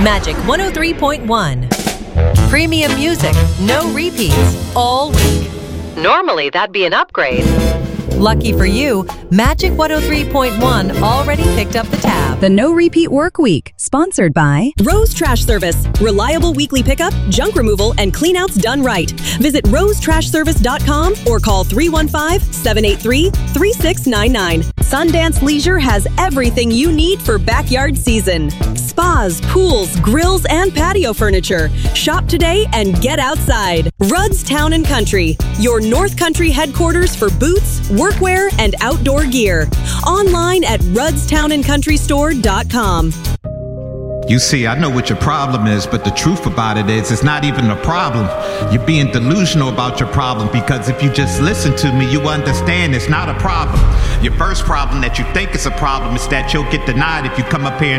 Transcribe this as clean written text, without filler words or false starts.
Magic 103.1. Premium music, no repeats, all week. Normally, that'd be an upgrade. Lucky for you, Magic 103.1 already picked up the tab. The No Repeat Work Week, sponsored by Rose Trash Service. Reliable weekly pickup, junk removal, and cleanouts done right. Visit rosetrashservice.com or call 315-783-3699. Sundance Leisure has everything you need for backyard season. Spas, pools, grills, and patio furniture. Shop today and get outside. Rudd's Town & Country, your North Country headquarters for boots, workwear, and outdoor gear. Online at ruddstownandcountrystore.com. You see, I know what your problem is, but the truth about it is, it's not even a problem. You're being delusional about your problem, because if you just listen to me, you understand it's not a problem. Your first problem that you think is a problem is that you'll get denied if you come up here and